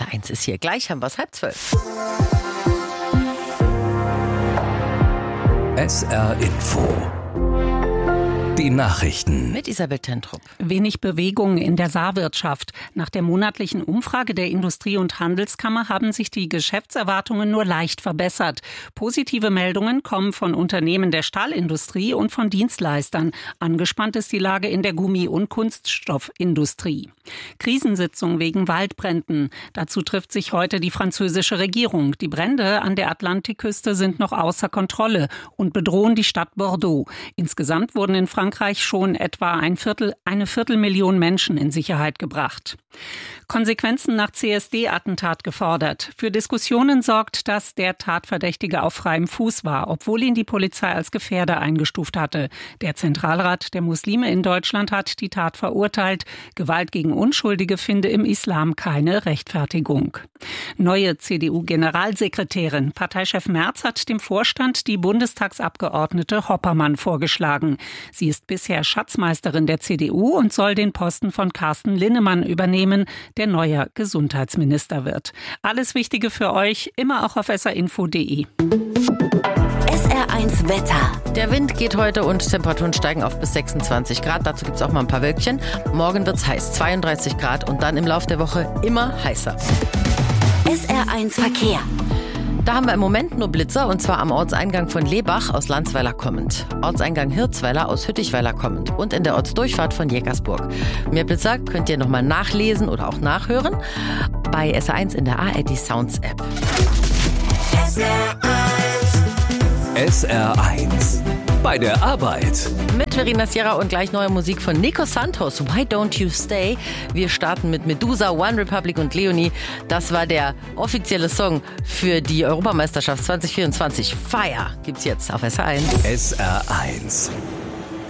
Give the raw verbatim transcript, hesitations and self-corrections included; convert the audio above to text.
S R eins ist hier. Gleich haben wir es halb zwölf. S R Info. Die Nachrichten. Mit Isabel Tentrup. Wenig Bewegung in der Saarwirtschaft. Nach der monatlichen Umfrage der Industrie- und Handelskammer haben sich die Geschäftserwartungen nur leicht verbessert. Positive Meldungen kommen von Unternehmen der Stahlindustrie und von Dienstleistern. Angespannt ist die Lage in der Gummi- und Kunststoffindustrie. Krisensitzung wegen Waldbränden. Dazu trifft sich heute die französische Regierung. Die Brände an der Atlantikküste sind noch außer Kontrolle und bedrohen die Stadt Bordeaux. Insgesamt wurden in Frankreich schon etwa ein Viertel, eine Viertelmillion Menschen in Sicherheit gebracht. Konsequenzen nach C S D-Attentat gefordert. Für Diskussionen sorgt, dass der Tatverdächtige auf freiem Fuß war, obwohl ihn die Polizei als Gefährder eingestuft hatte. Der Zentralrat der Muslime in Deutschland hat die Tat verurteilt. Gewalt gegen Unschuldige finde im Islam keine Rechtfertigung. Neue C D U-Generalsekretärin. Parteichef Merz hat dem Vorstand die Bundestagsabgeordnete Hoppermann vorgeschlagen. Sie ist bisher Schatzmeisterin der C D U und soll den Posten von Carsten Linnemann übernehmen, der neuer Gesundheitsminister wird. Alles Wichtige für euch, immer auch auf s r info punkt d e. S R eins Wetter. Der Wind geht heute und Temperaturen steigen auf bis sechsundzwanzig Grad. Dazu gibt es auch mal ein paar Wölkchen. Morgen wird's heiß, zweiunddreißig Grad und dann im Laufe der Woche immer heißer. S R eins Verkehr. Da haben wir im Moment nur Blitzer, und zwar am Ortseingang von Lebach aus Landsweiler kommend, Ortseingang Hirzweiler aus Hüttichweiler kommend und in der Ortsdurchfahrt von Jägersburg. Mehr Blitzer könnt ihr nochmal nachlesen oder auch nachhören bei S R eins in der A R D Sounds App. S R eins. S R eins. Bei der Arbeit. Mit Verena Sierra und gleich neue Musik von Nico Santos. Why Don't You Stay? Wir starten mit Medusa, One Republic und Leonie. Das war der offizielle Song für die Europameisterschaft zwanzig vierundzwanzig. Fire gibt's jetzt auf S R eins. S R eins.